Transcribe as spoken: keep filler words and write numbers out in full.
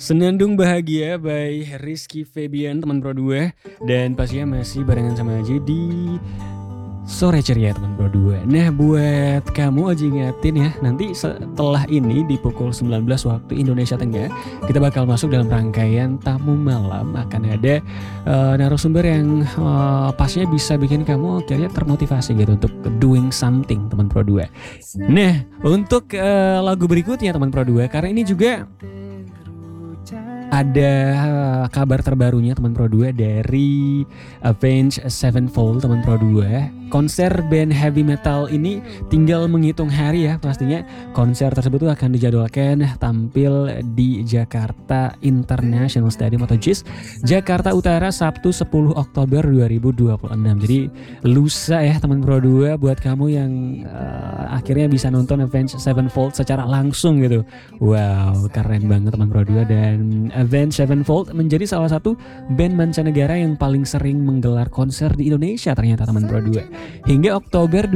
Senandung Bahagia by Rizky Febian teman Pro dua. Dan pastinya masih barengan sama Aji di Sore Ceria teman Pro dua. Nah buat kamu Aji ingatin ya, nanti setelah ini di pukul sembilan belas waktu Indonesia Tengah kita bakal masuk dalam rangkaian tamu malam. Akan ada uh, narasumber yang uh, pastinya bisa bikin kamu akhirnya termotivasi gitu untuk doing something teman Pro dua. Nah untuk uh, lagu berikutnya teman Pro dua, karena ini juga ada kabar terbarunya teman Pro dua dari Avenged Sevenfold teman Pro dua. Konser band heavy metal ini tinggal menghitung hari ya, pastinya konser tersebut akan dijadwalkan tampil di Jakarta International Stadium atau J I S Jakarta Utara Sabtu sepuluh Oktober dua ribu dua puluh enam. Jadi lusa ya teman Pro dua buat kamu yang uh, akhirnya bisa nonton Avenged Sevenfold secara langsung gitu. Wow, keren banget teman Pro dua. Dan Avenged Sevenfold menjadi salah satu band mancanegara yang paling sering menggelar konser di Indonesia ternyata teman Pro dua. Hingga Oktober